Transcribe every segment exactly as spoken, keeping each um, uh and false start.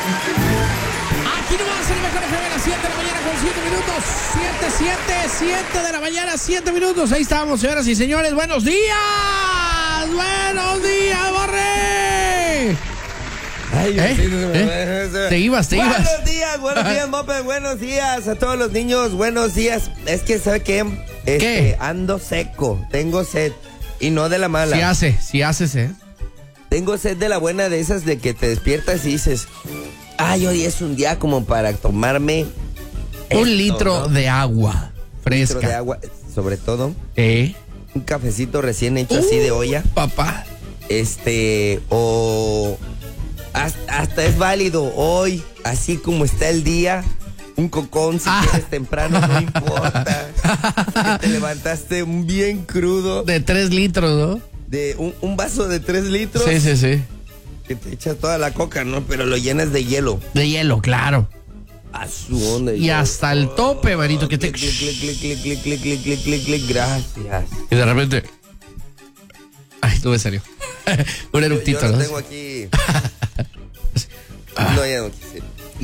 Aquí nomás en el mejor F M a las siete de la mañana con siete minutos. siete, siete, siete de la mañana, siete minutos. Ahí estamos, señoras y señores. ¡Buenos días! ¡Buenos días, Borre! Ay, ¿Eh? sí, ¿Eh? Te ibas, te ibas. Buenos días, buenos días, Mope. Buenos días a todos los niños. Buenos días. Es que, ¿sabe qué? Este, ¿Qué? Ando seco. Tengo sed. Y no de la mala. Sí hace, sí haces, ¿eh? Tengo sed de la buena, de esas de que te despiertas y dices, ay, hoy es un día como para tomarme Un esto, litro ¿no? de agua fresca. Un litro de agua, sobre todo. ¿Eh? Un cafecito recién hecho así de olla. Papá. Este, o hasta, hasta es válido hoy, así como está el día, un cocón si Ah. quieres temprano, no importa. Que te levantaste bien crudo, De tres litros, ¿no? de un, un vaso de tres litros, Sí, sí, sí. que te echas toda la coca, ¿no? Pero lo llenas de hielo. De hielo, claro. A su onda. Y hasta el tope, manito, que te... Clic, clic, clic, clic, clic, clic, clic, clic, clic, clic, gracias. Y de repente... Ay, tú en serio. Un eructito, Yo lo ¿no? tengo aquí. No, ya no quise.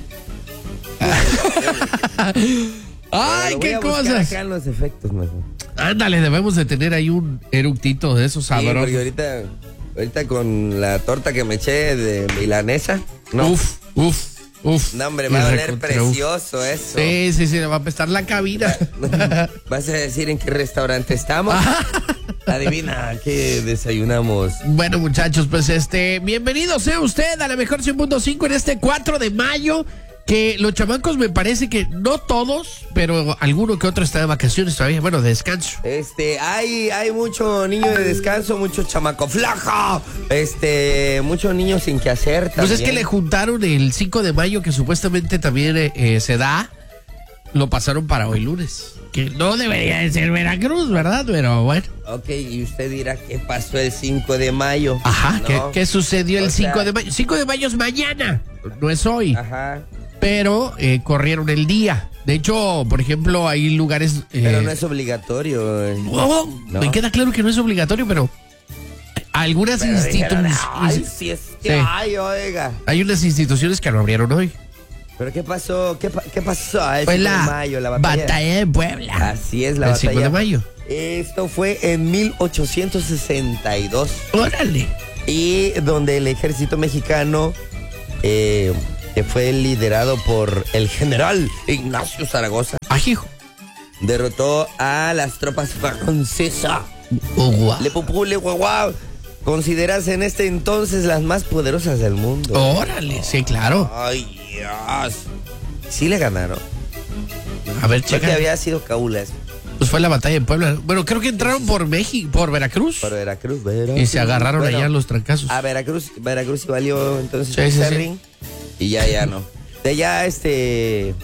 Ay, Pero qué voy a buscar cosas. acá en los efectos, mejor. Ándale, debemos de tener ahí un eructito de esos Sí, porque sabrosos. ahorita, ahorita con la torta que me eché de milanesa, no, Uf, uf, uf. no hombre, Y va a doler recontra uf. precioso eso. Sí, sí, sí, le va a apestar la cabina. Vas a decir en qué restaurante estamos. Adivina, ¿qué desayunamos? Bueno, muchachos, pues este, bienvenido sea usted a la mejor cien punto cinco en este cuatro de mayo. Que los chamacos me parece que no todos, pero alguno que otro está de vacaciones todavía, bueno, de descanso. Este, hay, hay mucho niño de descanso, mucho chamaco flaco, este, mucho niño sin que hacer también. Pues es que le juntaron el cinco de mayo, que supuestamente también eh, eh, se da, lo pasaron para hoy lunes. Que no debería de ser Veracruz, ¿verdad? Pero bueno. Ok, y usted dirá, ¿qué pasó el cinco de mayo? Ajá, ¿No? ¿qué, qué sucedió el O sea- cinco de mayo? cinco de mayo es mañana, no es hoy. Ajá, Pero eh, corrieron el día. De hecho, por ejemplo, hay lugares... eh, pero no es obligatorio. eh. oh, ¿No? Me queda claro que no es obligatorio, pero algunas Pero dijeron, instituciones... ay, sí es que, Sí. ay, oiga. Hay unas instituciones que lo abrieron hoy. ¿Pero qué pasó? ¿Qué, pa- qué pasó? El Fue cinco la, de mayo, la batalla. batalla de Puebla. Así es, la el batalla. cinco de mayo. Esto fue en mil ochocientos sesenta y dos. Órale. Y donde el ejército mexicano, eh, que fue liderado por el general Ignacio Zaragoza, Ajijo. derrotó a las tropas francesas. Ugua. Le Pupule, guau, guau. Consideradas en este entonces las más poderosas del mundo. Órale, sí, claro. Ay, Dios. Sí le ganaron. A ver, Porque checa. había sido Caúlas. Pues fue la batalla de Puebla. Bueno, creo que entraron por México, por Veracruz. Por Veracruz, Veracruz. Y se agarraron Bueno, allá los trancazos. A Veracruz, Veracruz sí valió entonces Sí, el sí, sí. Serrín. Y ya, ya no. De ya, este.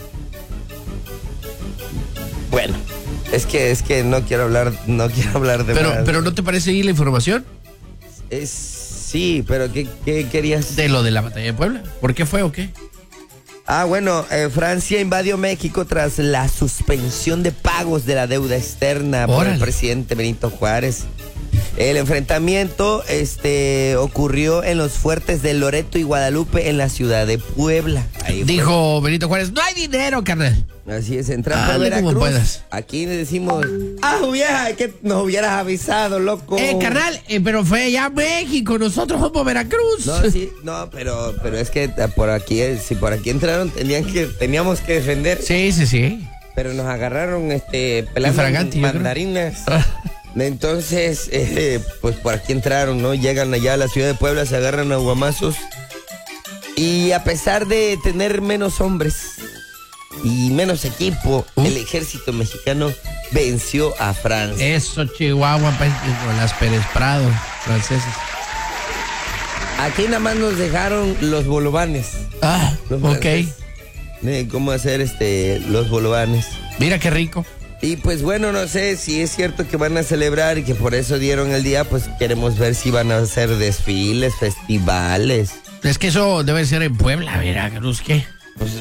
Bueno, es que, es que no quiero hablar, no quiero hablar de Pero, más. pero ¿no te parece ahí la información Es, sí, pero ¿qué, qué querías? de lo de la batalla de Puebla? ¿Por qué fue o qué? Ah, bueno, eh, Francia invadió México tras la suspensión de pagos de la deuda externa por Órale. el presidente Benito Juárez. El enfrentamiento este, ocurrió en los fuertes de Loreto y Guadalupe en la ciudad de Puebla. Ahí fue. Dijo Benito Juárez, no hay dinero, carnal. Así es, entrar por Dale como Veracruz. puedas. Aquí le decimos, ah, vieja, que nos hubieras avisado, loco. Eh, carnal, eh, pero fue allá a México, nosotros somos Veracruz. No, sí, no, pero, pero es que por aquí, eh, si por aquí entraron, tenían que, teníamos que defender. Sí, sí, sí. Pero nos agarraron este pelando Infraganti, yo creo. mandarinas. Entonces, eh, pues por aquí entraron, ¿no? Llegan allá a la ciudad de Puebla, se agarran a guamazos. Y a pesar de tener menos hombres y menos equipo, Uh. el ejército mexicano venció a Francia. Eso, Chihuahua, pues, con las Pérez Prado, franceses. Aquí nada más nos dejaron los bolovanes. Ah, Los ok. franceses, de cómo hacer este los bolovanes. Mira qué rico. Y pues bueno, no sé si es cierto que van a celebrar y que por eso dieron el día, pues queremos ver si van a hacer desfiles, festivales. Es que eso debe ser en Puebla, Veracruz, ¿qué? Pues,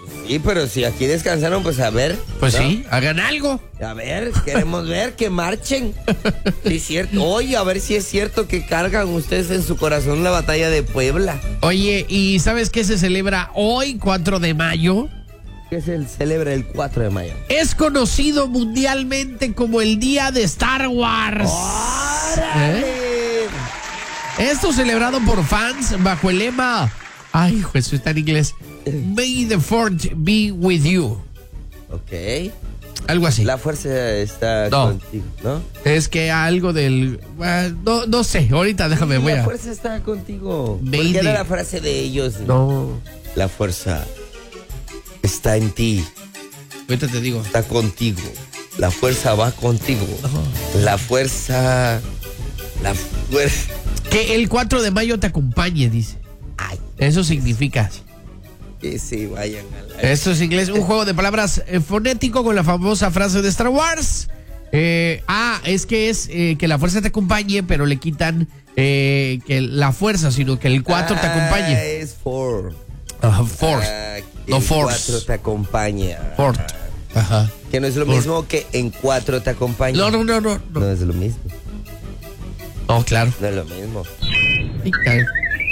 Sí, pero si aquí descansaron, pues a ver. Pues ¿no? sí, hagan algo. A ver, queremos ver que marchen. Sí, es cierto. Oye, a ver si es cierto que cargan ustedes en su corazón la batalla de Puebla. Oye, ¿y sabes qué se celebra hoy, cuatro de mayo? Que se celebra el cuatro de mayo. Es conocido mundialmente como el Día de Star Wars. ¡Órale! ¿Eh? Esto celebrado por fans bajo el lema... Ay, hijo, eso está en inglés. May the Fourth be with you. Ok. Algo así. La fuerza está No. contigo, ¿no? Es que algo del... uh, no, no sé, ahorita déjame, Sí, voy la a... fuerza está contigo. May Porque era the- la frase de ellos. No, La fuerza está en ti, ahorita te digo. está contigo. La fuerza va contigo. La fuerza... La fuerza... Que el cuatro de mayo te acompañe, dice. Ay, Eso significa. que se vayan a la... Esto es inglés, un juego de palabras eh, fonético con la famosa frase de Star Wars. Eh, ah, es que es eh, que la fuerza te acompañe, pero le quitan eh, que la fuerza, sino que el cuatro te Ah, acompañe. es for. Ajá, force. Ah, que No el force. cuatro te acompaña. Fort. Ajá. Que no es lo For. mismo que en cuatro te acompaña. No, no, no, no. No No, es lo mismo. no claro. No es lo mismo. Sí, claro.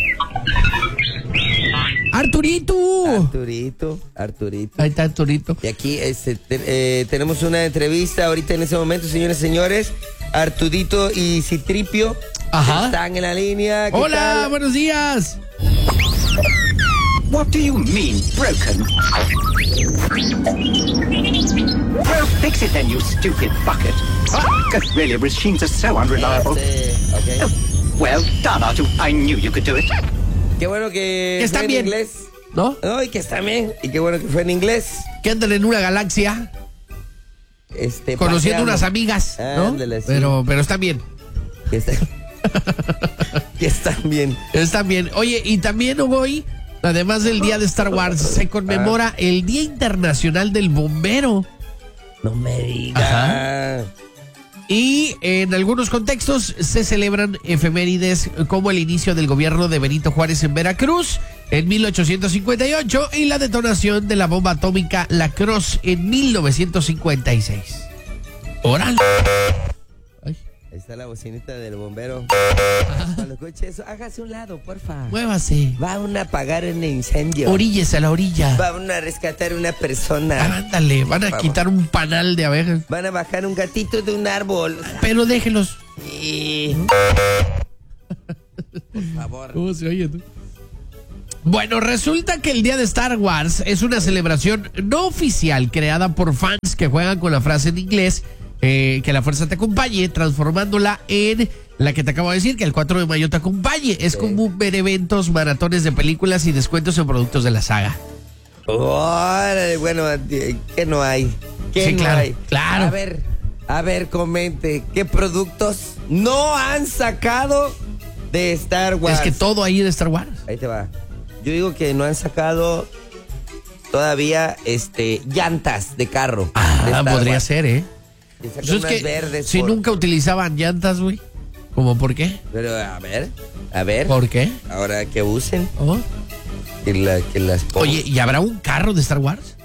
Arturito. Arturito, Arturito. Ahí está Arturito. Y aquí este, te- eh, tenemos una entrevista ahorita en ese momento, señores y señores. Arturito y Citripio Ajá. están en la línea. ¿Qué Hola, tal? buenos días. What do you mean, broken? Well, fix it then, you stupid bucket. Because really, machines are so unreliable. Este, ok. Well done, Artu. I knew you could do it. Qué bueno que, Que están fue en bien. inglés. ¿No? Ay, que están bien. Y qué bueno que fue en inglés. Que andan en una galaxia Este, conociendo paseando. unas amigas, ¿no? Ándale, sí. Pero, pero están bien. Que, está- que están bien. Están bien. Oye, y también hoy, además del Día de Star Wars, se conmemora el Día Internacional del Bombero. No me digas. Ajá. Y en algunos contextos se celebran efemérides como el inicio del gobierno de Benito Juárez en Veracruz en mil ochocientos cincuenta y ocho y la detonación de la bomba atómica La Crosse en mil novecientos cincuenta y seis. ¡Órale! Ay, Ahí está la bocinita del bombero. Cuando escuche eso, hágase un lado, porfa. muévase. Va a apagar un incendio. Oríllese a la orilla. Va a rescatar una persona. Ándale, van a Vamos. quitar un panal de abejas. Van a bajar un gatito de un árbol. Pero déjenlos. Y... Por favor. ¿Cómo se oye tú? Bueno, resulta que el Día de Star Wars es una celebración no oficial creada por fans que juegan con la frase en inglés eh, que la fuerza te acompañe, transformándola en la que te acabo de decir, que el cuatro de mayo te acompañe. Es Sí. común ver eventos, maratones de películas y descuentos en productos de la saga. Órale, bueno, ¿qué no hay? ¿Qué Sí, no claro, hay? claro. A ver, a ver, comente, ¿qué productos no han sacado de Star Wars? Es que todo ahí de Star Wars. Ahí te va. Yo digo que no han sacado todavía este llantas de carro. de Ah, Star podría Wars. ser, ¿eh? Que sacan Pues es unas que verdes si por- nunca utilizaban llantas, güey. ¿Cómo por qué? Pero a ver, a ver. ¿Por qué? Ahora que usen, Oh. que, la- que las pongan. Oye, ¿y habrá un carro de Star Wars?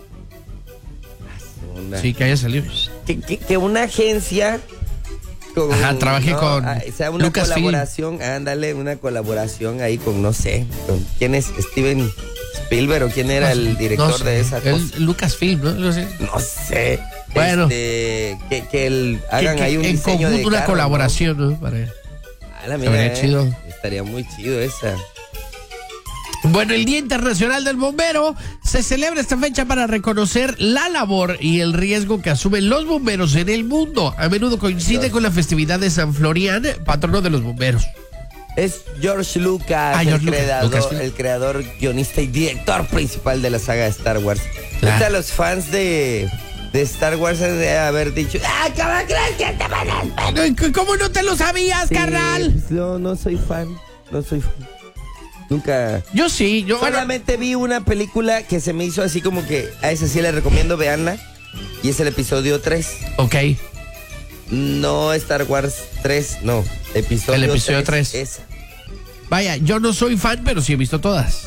Una- Sí, que haya salido. que, que- que una agencia con, Ajá, trabajé con ah, o sea, una Lucasfilm. colaboración, ándale, una colaboración ahí con, no sé, con quién es Steven Spielberg o quién era el director No sé, de esa cosa. el Lucasfilm, ¿no? No sé. No sé. Bueno. Este, que, que el- hagan Que- que ahí un en diseño conjunto de una carro, colaboración, ¿no? Para- ¿no? Ah, la Estaría mira, eh, chido. Estaría muy chido esa. Bueno, el Día Internacional del Bombero se celebra esta fecha para reconocer la labor y el riesgo que asumen los bomberos en el mundo. A menudo coincide Dios. con la festividad de San Florian, patrono de los bomberos. Es George Lucas, Ah, el, George Lucas, creador, Lucasfilm. el creador, guionista y director principal de la saga de Star Wars. Claro. Ahorita los fans de, de Star Wars han de haber dicho, ¡ah, cómo crees que te van a...! Ay, ¿cómo no te lo sabías, Sí, carnal? pues, no, no soy fan, no soy fan. Nunca... Yo sí, yo bueno, Solamente vi una película que se me hizo así como que a esa sí le recomiendo, veanla. Y es el episodio tres. ok. No Star Wars tres, no. Episodio El episodio tres. Esa. Vaya, yo no soy fan, pero sí he visto todas.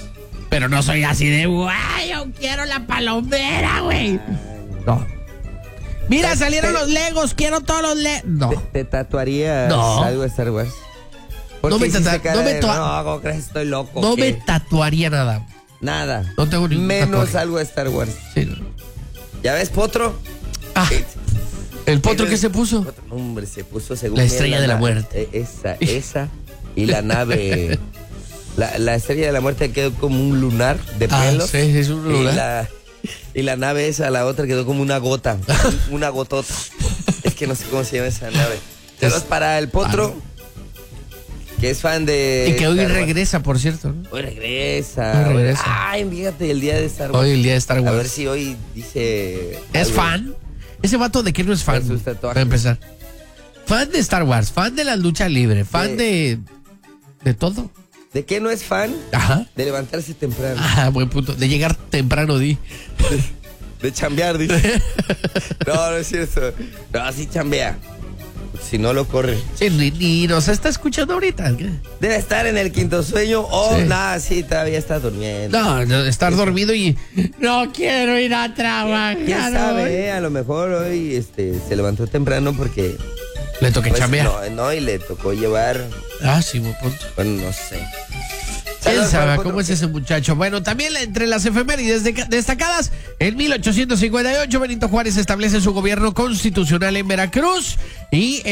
Pero no soy así de, güey, yo quiero la palomera, güey. No. Mira, Te- salieron te- los Legos, quiero todos los Legos. No. ¿Te, te tatuarías No. algo de Star Wars? ¿Por No qué me hiciste tata- cara no me de, tua- no, ¿cómo crees? Estoy loco. No ¿qué? me tatuaría nada. Nada. No tengo ningún Menos tatuaje. algo de Star Wars. Sí, no. ¿Ya ves, Potro? Ah, ¿el potro que se puso? Potro, hombre, se puso según La él, estrella de la na- muerte. eh, Esa, esa. Y la nave. La, la estrella de la muerte quedó como un lunar de Ah, pelos. sí, es un lunar. Y la, y la nave esa, la otra, quedó como una gota. Una gotota. Es que no sé cómo se llama esa nave. Saludos para el Potro, que es fan de. Y que hoy Star Wars. regresa, por cierto, ¿no? Hoy regresa. Hoy regresa. Ay, fíjate, el día de Star Wars. Hoy el día de Star A ver Wars. si hoy dice. ¿Es algo. fan? Ese vato de qué no es fan. De sus tatuajes. Para empezar. Fan de Star Wars, fan de la lucha libre, fan de. de todo. ¿De qué no es fan? Ajá. De levantarse temprano. Ah, buen punto. De llegar temprano, di. De chambear, dice. No, no es cierto. No, así chambea. Si no lo corre. Sí, ni, ni nos está escuchando ahorita. ¿Qué? Debe estar en el quinto sueño o Sí. nada, sí, todavía está durmiendo. No, no, estar dormido y. No quiero ir a trabajar. ¿Quién sabe? hoy. eh? A lo mejor hoy este, se levantó temprano porque. Le toqué pues, chambear. no, no, y le tocó llevar. Ah, sí, buen punto. Bueno, no sé. ¿Quién Saludos, sabe Juan cómo Potro. es ese muchacho? Bueno, también entre las efemérides de- destacadas, en mil ochocientos cincuenta y ocho Benito Juárez establece su gobierno constitucional en Veracruz y